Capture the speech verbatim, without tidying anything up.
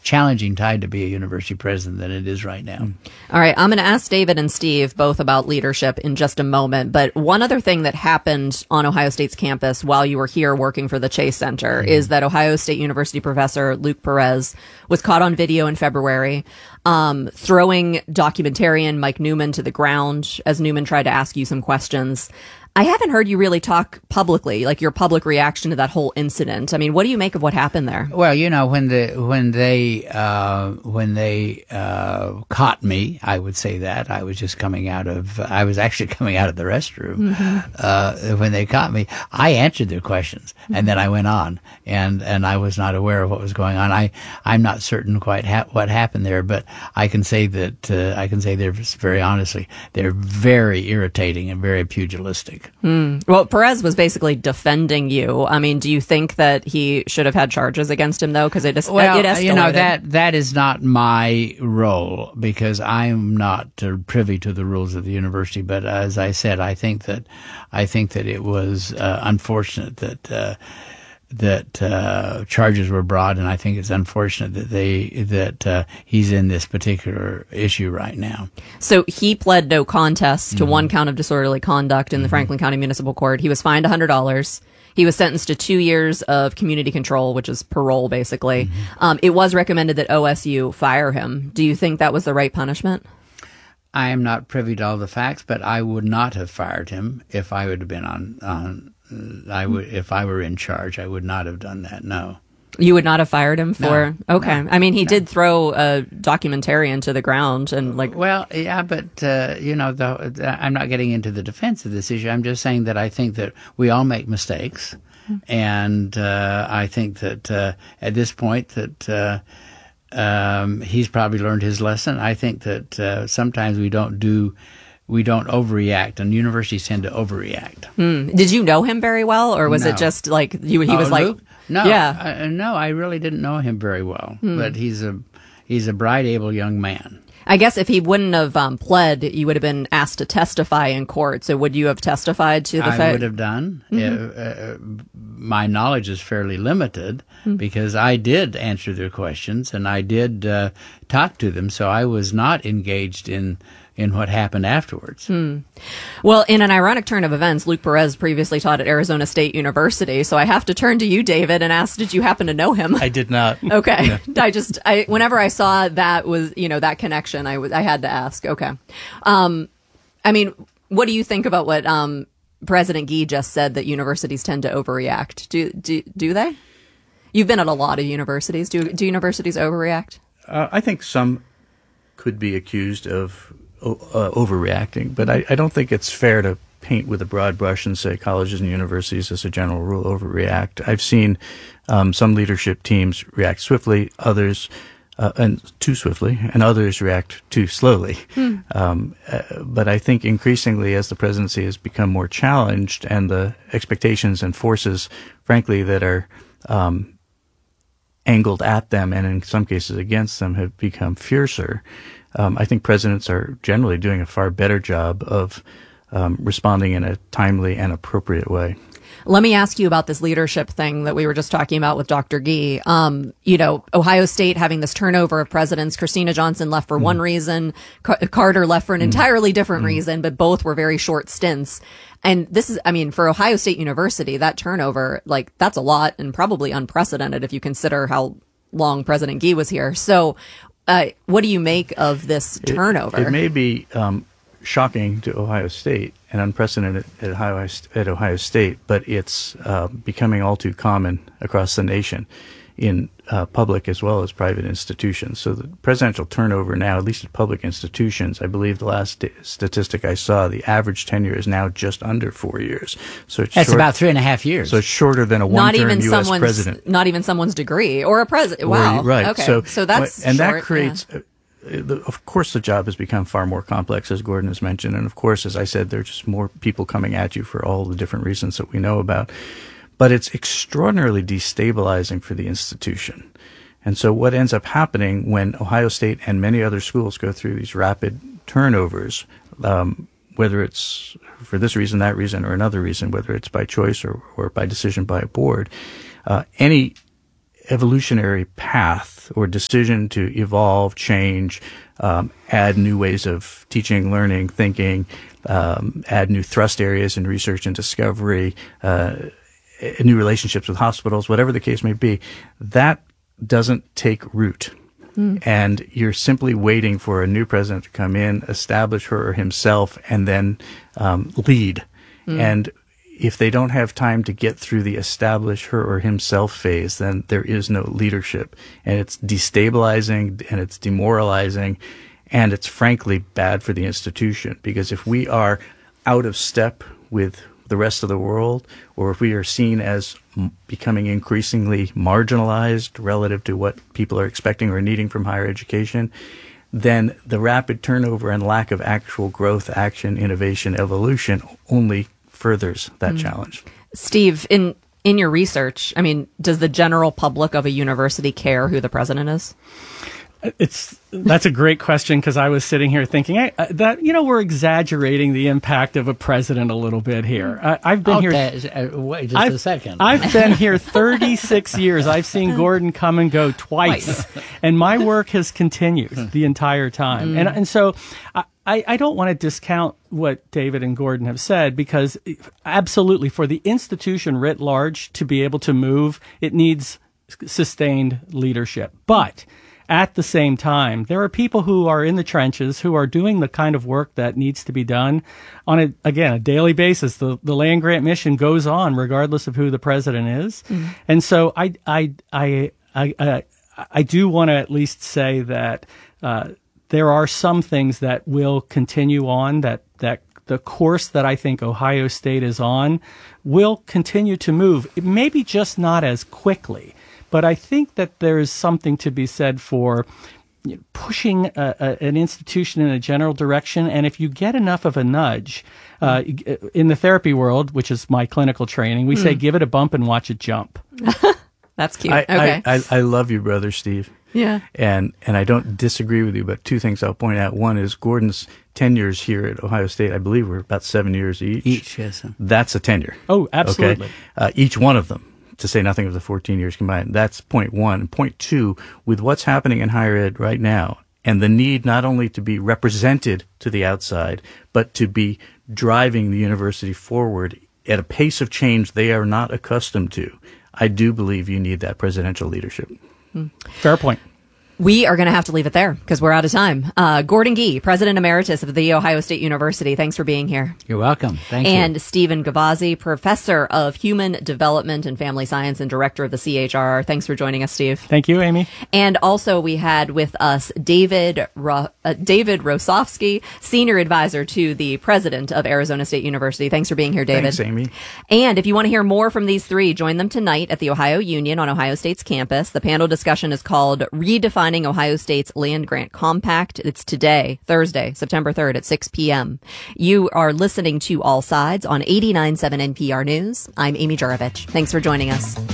challenging time to be a university president than it is right now. All right, I'm going to ask David and Steve both about leadership in just a moment, but one other thing that happened on Ohio State's campus while you were here working for the Chase Center mm-hmm. is that Ohio State University professor Luke Perez was caught on video in February um, throwing documentarian Mike Newman to the ground as Newman tried to ask you some questions. I haven't heard you really talk publicly, like your public reaction to that whole incident. I mean, what do you make of what happened there? Well, you know, when the when they uh, when they uh, caught me, I would say that I was just coming out of I was actually coming out of the restroom mm-hmm. uh, when they caught me. I answered their questions, mm-hmm. and then I went on, and and I was not aware of what was going on. I I'm not certain quite ha- what happened there, but I can say that uh, I can say they're very honestly they're very irritating and very pugilistic. Hmm. Well, Perez was basically defending you. I mean, do you think that he should have had charges against him, though? Because it, es- well, it escalated. You know, that, that is not my role because I'm not uh, privy to the rules of the university. But as I said, I think that I think that it was uh, unfortunate that uh, that uh, charges were brought, and I think it's unfortunate that they that uh, he's in this particular issue right now. So he pled no contest to mm-hmm. one count of disorderly conduct in the mm-hmm. Franklin County Municipal Court. He was fined one hundred dollars. He was sentenced to two years of community control, which is parole, basically. Mm-hmm. Um, it was recommended that O S U fire him. Do you think that was the right punishment? I am not privy to all the facts, but I would not have fired him if I would have been on on. I would, if I were in charge, I would not have done that. No. You would not have fired him for? No, okay. No, I mean, he no. did throw a documentarian to the ground and like. Well, yeah, but uh, you know, the, I'm not getting into the defense of this issue. I'm just saying that I think that we all make mistakes, mm-hmm. and uh, I think that uh, at this point that. Uh, um, he's probably learned his lesson. I think that uh, sometimes we don't do. We don't overreact, and universities tend to overreact. Hmm. Did you know him very well, or was no. it just like you, he oh, was like, Luke? No, yeah, uh, no, I really didn't know him very well, hmm. but he's a he's a bright, able young man. I guess if he wouldn't have um, pled, you would have been asked to testify in court. So would you have testified to the fact? I would have done. Mm-hmm. Uh, uh, my knowledge is fairly limited mm-hmm. because I did answer their questions and I did uh, talk to them, so I was not engaged in. in what happened afterwards. Hmm. Well, in an ironic turn of events, Luke Perez previously taught at Arizona State University, so I have to turn to you, David, and ask, did you happen to know him? I did not. Okay. Yeah. I just, I, whenever I saw that was, you know, that connection, I was, I had to ask. Okay. Um, I mean, what do you think about what, um, President Gee just said that universities tend to overreact? Do, do, do they? You've been at a lot of universities. Do, do universities overreact? Uh, I think some could be accused of Uh, overreacting, but I, I don't think it's fair to paint with a broad brush and say colleges and universities, as a general rule, overreact. I've seen um, some leadership teams react swiftly, others uh, and too swiftly, and others react too slowly. Hmm. Um, uh, but I think increasingly, as the presidency has become more challenged, and the expectations and forces, frankly, that are um, angled at them and in some cases against them have become fiercer. Um, I think presidents are generally doing a far better job of um, responding in a timely and appropriate way. Let me ask you about this leadership thing that we were just talking about with Doctor Gee. Um, you know, Ohio State having this turnover of presidents. Christina Johnson left for mm. one reason. Car- Carter left for an mm. entirely different mm. reason, but both were very short stints. And this is, I mean, for Ohio State University, that turnover, like, that's a lot and probably unprecedented if you consider how long President Gee was here. So, Uh, what do you make of this turnover? It, it may be um, shocking to Ohio State and unprecedented at Ohio, at Ohio State, but it's uh, becoming all too common across the nation in uh, public as well as private institutions. So the presidential turnover now, at least at public institutions, I believe the last statistic I saw, the average tenure is now just under four years. So it's That's short, about three and a half years. So it's shorter than a one-term U S president. Not even someone's degree or a president. Wow. Or, right. Okay. So, so that's and short, that creates. Yeah. Uh, the, of course, the job has become far more complex, as Gordon has mentioned, and of course, as I said, there are just more people coming at you for all the different reasons that we know about. But it's extraordinarily destabilizing for the institution. And so what ends up happening when Ohio State and many other schools go through these rapid turnovers, um, whether it's for this reason, that reason, or another reason, whether it's by choice or, or by decision by a board, uh, any evolutionary path or decision to evolve, change, um, add new ways of teaching, learning, thinking, um, add new thrust areas in research and discovery, uh, new relationships with hospitals, whatever the case may be, that doesn't take root. Mm. And you're simply waiting for a new president to come in, establish her or himself, and then um, lead. Mm. And if they don't have time to get through the establish her or himself phase, then there is no leadership. And it's destabilizing, and it's demoralizing, and it's frankly bad for the institution. Because if we are out of step with the rest of the world, or if we are seen as m- becoming increasingly marginalized relative to what people are expecting or needing from higher education, then the rapid turnover and lack of actual growth, action, innovation, evolution only furthers that mm. challenge. Steve, in in your research, I mean, does the general public of a university care who the president is? It's that's a great question, because I was sitting here thinking hey, uh, that you know we're exaggerating the impact of a president a little bit here. I, I've been okay, here. Uh, wait just I've, a second. I've been here thirty-six years. I've seen Gordon come and go twice, and my work has continued the entire time. Mm. And and so I, I don't want to discount what David and Gordon have said, because absolutely for the institution writ large to be able to move, it needs sustained leadership, but at the same time, there are people who are in the trenches who are doing the kind of work that needs to be done on a, again, a daily basis. The, the land grant mission goes on regardless of who the president is. Mm. And so I, I, I, I, I, I do want to at least say that, uh, there are some things that will continue on, that, that the course that I think Ohio State is on will continue to move. It maybe just not as quickly. But I think that there is something to be said for you know, pushing a, a, an institution in a general direction. And if you get enough of a nudge, uh, in the therapy world, which is my clinical training, we mm. say give it a bump and watch it jump. That's cute. I, okay. I, I, I love you, brother Steve. Yeah. And and I don't disagree with you, but two things I'll point out. One is Gordon's tenures here at Ohio State, I believe, were about seven years each. Each, yes. That's a tenure. Oh, absolutely. Okay? Uh, each one of them, to say nothing of the fourteen years combined. That's point one. Point two, with what's happening in higher ed right now, and the need not only to be represented to the outside, but to be driving the university forward at a pace of change they are not accustomed to, I do believe you need that presidential leadership. Fair point. We are going to have to leave it there because we're out of time. Uh, Gordon Gee, President Emeritus of The Ohio State University. Thanks for being here. You're welcome. Thank and you. And Stephen Gavazzi, Professor of Human Development and Family Science and Director of the C H R R. Thanks for joining us, Steve. Thank you, Amy. And also we had with us David Ro- uh, David Rosofsky, Senior Advisor to the President of Arizona State University. Thanks for being here, David. Thanks, Amy. And if you want to hear more from these three, join them tonight at the Ohio Union on Ohio State's campus. The panel discussion is called Redefining Ohio State's Land Grant Compact. It's today, Thursday, September third at six p.m. You are listening to All Sides on eighty-nine point seven N P R News. I'm Amy Juravich. Thanks for joining us.